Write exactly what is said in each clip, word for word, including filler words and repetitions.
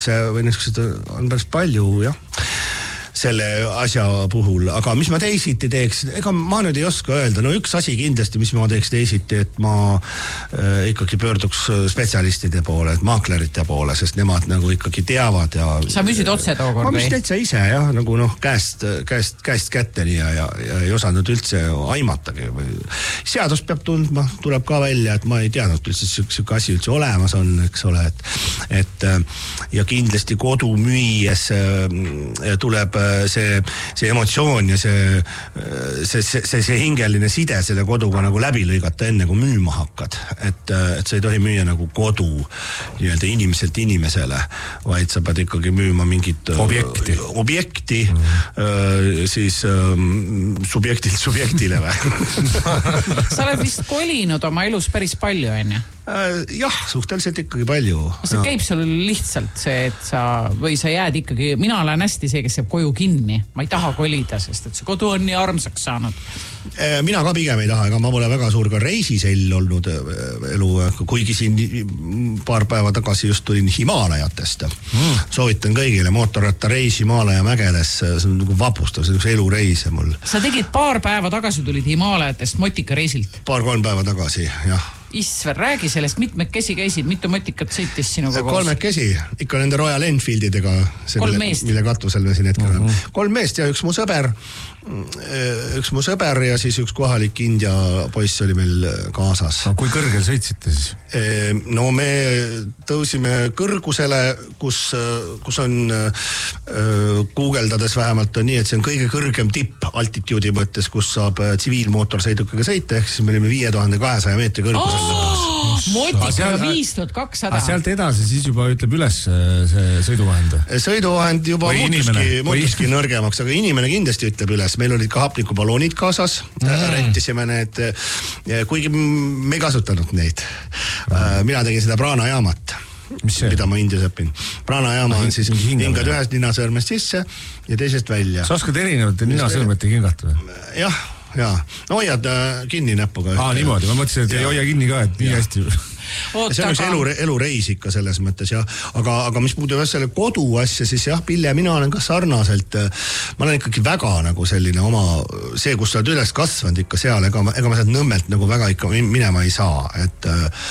see või niisugused on päris palju, jah, selle asja puhul, aga mis ma teisiti teeks, ega ma nüüd ei oska öelda, no üks asi kindlasti, mis ma teeks teisiti, et ma äh, ikkagi pöörduks spetsialistide poole, et maaklerite poole, sest nemad nagu ikkagi teavad ja... Sa müsid otse tookord või? Ma müsid täitsa ise, jah, nagu noh, käest, käest, käest kätteni ja, ja, ja ei osanud üldse aimatagi või seadust peab tundma, tuleb ka välja, et ma ei teadnud üldse siuke asi üldse olemas on, eks ole, et, et ja kindlasti kodu müües tuleb see, see emotsioon ja see, see, see, see, see hingeline side selle koduga nagu läbi lõigata enne kui müüma hakkad. Et, et sa ei tohi müüa nagu kodu nii-öelda inimeselt inimesele, vaid sa pead ikkagi müüma mingit objekti, objekti mm. siis ähm, subjektilt subjektile või? Sa oled vist kolinud oma elus päris palju, enne? Jah, suhteliselt ikkagi palju. See no. käib sul lihtsalt see, et sa, või sa jääd ikkagi, mina olen hästi see, kes jääb koju kinni. Ma ei taha kolida, sest et see kodu on nii armsaks saanud. Mina ka pigem ei taha, ega ma pole väga suur ka reisisell olnud elu, kuigi siin paar päeva tagasi just tulin Himaalajatest. Mm. Soovitan kõigile mootorratta reis Himaalaja mägedes, see on nagu vapustav, see on üks elureis mul. Sa tegid paar päeva tagasi tulid Himaalajatest motika reisilt? Paar-kolm päeva tagasi, jah. Isver, räägi sellest, mitmekesi käisid, mitu motikat sõitis sinuga koos? Kolmekesi, ikka nende Royal Enfieldidega, mille, mille katusel me siin hetkel uh -huh. kolm meest ja üks mu sõber, üks mu sõber ja siis üks kohalik India poiss oli meil kaasas. No, kui kõrgel sõitsite siis? No me tõusime kõrgusele, kus, kus on guugeldades vähemalt on nii, et see on kõige kõrgem tipp altituudi mõttes, kus saab tsiviilmootorsõidukiga sõita, ehk siis me olime viie tuhande kahesaja meetri kõrgusel. Oh, motika viis tuhat kakssada. Aga sealt edasi siis juba ütleb üles see sõiduvahend? Sõiduvahend juba muutuski, muutuski nõrgemaks, aga inimene kindlasti ütleb üles. Meil olid ka hapnikuballoonid kaasas, mm. rentisime need, kuigi me ei kasutanud neid. Mm. Mina tegin seda praanajaamat, mida ma Indias õpin. Praanajaama on siis hingad ühest ninasõrmest sisse ja teisest välja. Sa oskad erinevate ninasõrmete kingata või? Jah, jaa. No hoiad kinni näpuga. Aa, niimoodi. Ma mõtlesin, et ei hoia kinni ka, et nii hästi... Oota, see on üks elu, elureis ikka selles mõttes, jah. Aga, aga mis puudub selle kodu asja, siis jah, Pille, mina olen ka sarnaselt, ma olen ikkagi väga nagu selline oma, see, kus sa oled üles kasvanud ikka seal, ega ma, ega ma sealt Nõmmelt nagu väga ikka minema ei saa, et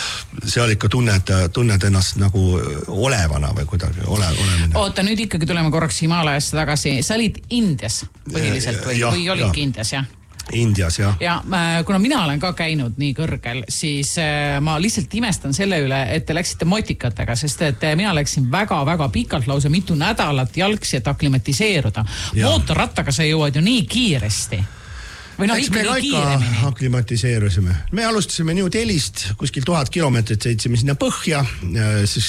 seal ikka tunned, tunned ennast nagu olevana või kuidagi ole, olemine. Oota, nüüd ikkagi tuleme korraks Himaalajasse tagasi. Sa olid Indias põhiliselt või, ja, või olidki ja. Indias, jah? Indias, jah. Ja kuna mina olen ka käinud nii kõrgel, siis ma lihtsalt imestan selle üle, et te läksite motikatega, sest et mina läksin väga-väga pikalt lausa mitu nädalat jalgsi, et aklimatiseeruda. Mootorrattaga sa jõuad ju nii kiiresti. Või noh, ikka nii kiiremini. Aklimatiseerusime. Me alustasime New Delhist, kuskil tuhat kilomeetrit sõitsime sinna põhja, siis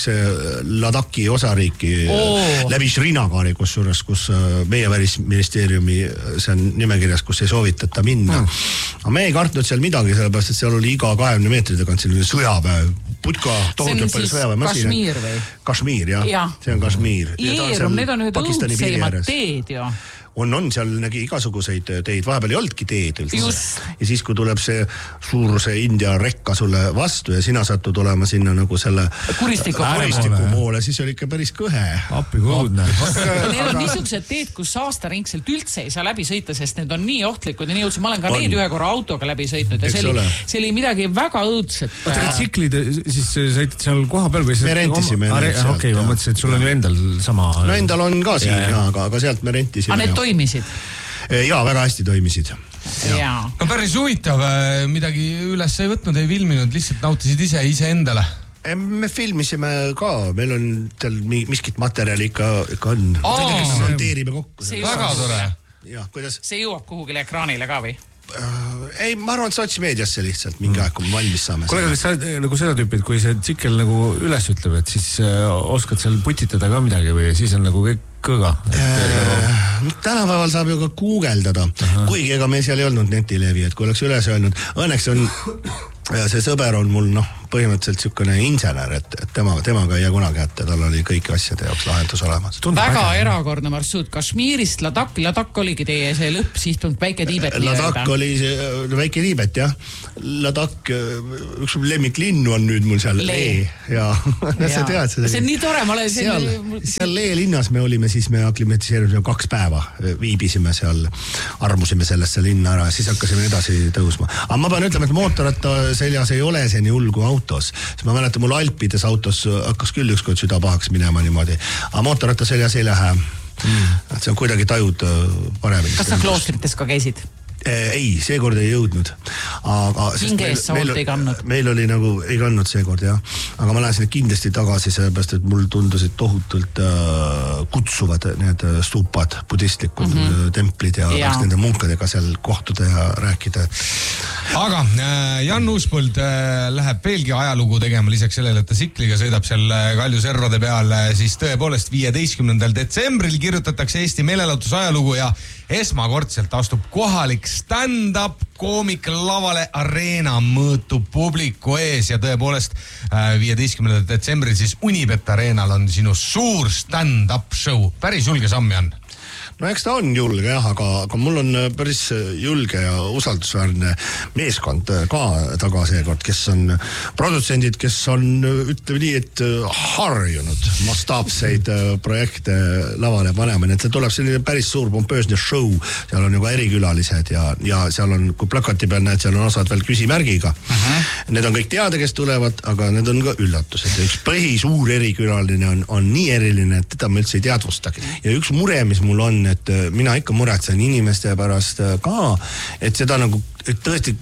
Ladaki osariiki oh. läbi Srinagari, kus suures, kus meie välisministeeriumi see on nimekirjas, kus ei soovitata minna. Mm. Aga me ei kartnud seal midagi, sellepärast, et seal oli iga kahekümne meetri tagant selline sõjapäev, putka, tohutult palju sõjapäev. Kashmir või? Kashmir, jah. Ja. See on Kashmir. Jeerum, need on ühed õudseimad teed ju. On, on seal nägi igasuguseid teid, vahepeal ei oldki teed üldse. Ja siis, kui tuleb see suur see India rekka sulle vastu ja sina satud olema sinna nagu selle kuristiku, kuristiku poole, siis oli ikka päris kõhe. Appi kuudne. Need on niisugused teed, kus aastaringselt üldse ei saa läbi sõita, sest need on nii ohtlikud ja nii õudselt. Ma olen ka on. Need ühe korra autoga läbi sõitnud ja see oli, see oli midagi väga õudset. Oota, need tsiklid, siis sõitid seal koha peal või? Me rentisime. Okei, ma mõtlesin, et sul on ju endal sama. No endal on ka siin, ja, aga, aga sealt me rentisime. Toimisid? Jaa, väga hästi toimisid. Ja. No päris huvitav, midagi üles ei võtnud, ei filminud, lihtsalt nautisid ise, ise endale. Me filmisime ka, meil on seal miskit materjali ikka, ikka on. Monteerime kokku. Väga tore. Ja, kuidas? See jõuab kuhugile ekraanile ka või? Ei, ma arvan, et sotsmeediasse lihtsalt mingi aeg, kui me valmis saame. Kuule, kas sa nagu seda tüüpi, et kui see tsikkel nagu üles ütleb, et siis oskad seal putitada ka midagi või siis on nagu kõik kõga? Äh, tänapäeval saab ju ka guugeldada, kuigi ega meil seal ei olnud netilevi, et kui oleks üles öelnud, õnneks on see sõber on mul, noh, põhimõtteliselt sükene insener, et, et tema, temaga ei jää kunagi ette, tal oli kõiki asjade jaoks lahendus olemas. Väga äge. Erakordne marsruut Kashmirist Ladak, Ladak oligi teie see lõppsihtund Väike Tiibet. Ladak oli see, Väike Tiibet, jah. Ladak, üks lemmiklinnu on nüüd mul seal Lee. Ja, ja. Sa tead seda. See on nii tore, ma olen seal, seal Lee linnas me olime, siis me aklimatiseerisime kaks päeva, viibisime seal, armusime sellesse linna ära, siis hakkasime edasi tõusma. Aga ma pean ütlema, et mootorratta seljas ei ole see nii hull kui autos. Siis ma mäletan, mul Alpides autos hakkas küll ükskord süda pahaks minema niimoodi. Aga mootorratta seljas ei lähe. Mm. See on kuidagi tajud paremini. Kas sa kloostrites ka käisid? Ei, seekord ei jõudnud. Aga Hinge eest sa olnud ei kannud? Meil oli nagu, ei kannud seekord, jah. Aga ma lähen sinna kindlasti tagasi, sellepärast, et mul tundusid tohutult äh, kutsuvad need stupad, budistlikud mm -hmm. templid ja, ja. Nende munkadega seal kohtuda ja rääkida. Aga äh, Jan Uuspõld äh, läheb veelgi ajalugu tegema, lisaks sellele, et ta sikliga sõidab seal Kalju servade peal, siis tõepoolest viieteistkümnendal detsembril kirjutatakse Eesti meelelahutus ajalugu ja esmakordselt astub kohalik stand-up koomik lavale Areena mõõtu publiku ees ja tõepoolest viieteistkümnendal detsembril siis Unibet Areenal on sinu suur stand-up show. Päris julge samm, Jan. No eks ta on julge, jah, aga, aga mul on päris julge ja usaldusväärne meeskond ka taga seekord, kes on produtsendid, kes on, ütleme nii, et harjunud mastaapseid projekte lavale panema. Nii et see tuleb selline päris suur pompöösne show. Seal on nagu erikülalised ja, ja seal on, kui plakati peal näed, seal on osad veel küsimärgiga. Uh-huh. Need on kõik teada, kes tulevad, aga need on ka üllatused. Üks põhi suur erikülaline on, on nii eriline, et teda ma üldse ei teadvustagi. Ja üks mure, mis mul on, et mina ikka muretsen inimeste pärast ka, et seda nagu, et tõesti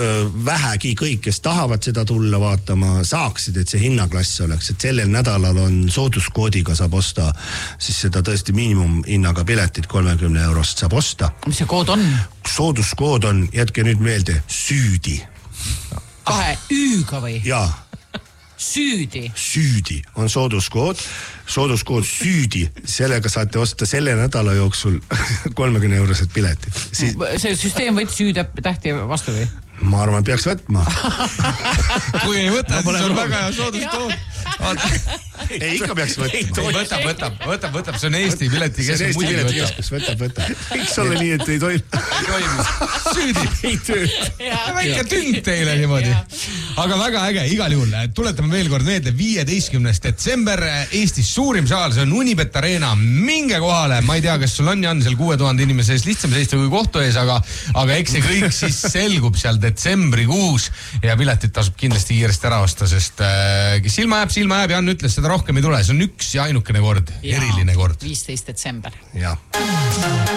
vähegi kõik, kes tahavad seda tulla vaatama, saaksid, et see hinnaklass oleks, et sellel nädalal on sooduskoodiga saab osta, siis seda tõesti miinimum hinnaga piletit kolmekümne eurost saab osta. Mis see kood on? Sooduskood on, jätke nüüd meelde, süüdi. Kahe üüga või? Jaa. Süüdi. Süüdi on sooduskood, sooduskood süüdi, sellega saate osta selle nädala jooksul kolmekümne eurosed piletid. Siis... See süsteem võid süüda tähti vastu või? Ma arvan, peaks võtma. Kui ei võta, siis on väga hea sooduskood. Ei, ikka peaks võtma. Võtab, võtab, võtab, võtab, see on Eesti pileti keskus. See on Eesti pileti keskus, võtab, võtab. Miks ole nii, et ei toimi? Ei toimi. Süüdi. Ei töö. Väike tünd teile niimoodi. Aga väga äge, igal juhul. Tuletame veel kord meelde, viieteistkümnes detsember, Eestis suurim saal, see on Unibet Areena. Minge kohale, ma ei tea, kas sul on Jan seal kuue tuhande inimese ees lihtsam seista kui kohtu ees, aga, aga eks see kõik siis selgub seal detsembrikuus ja piletit tasub kindlasti kiiresti ära osta, sest äh, kes silma jääb, silma jääb, Jan ütles, seda rohkem ei tule, see on üks ja ainukene kord, ja, eriline kord. viisteist detsember. Jah.